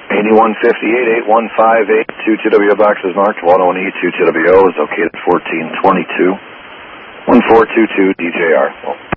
8158, 8158, 22WO boxes marked, 101E, 22WO is located 1422, 1422 DJR. Well,